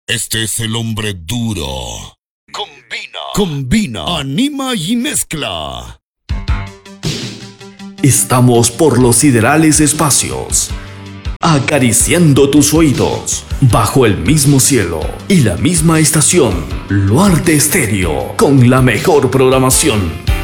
Este es el hombre duro. Combina, anima y mezcla. Estamos por los siderales espacios, acariciando tus oídos, bajo el mismo cielo y la misma estación. Luarte Estéreo, con la mejor programación.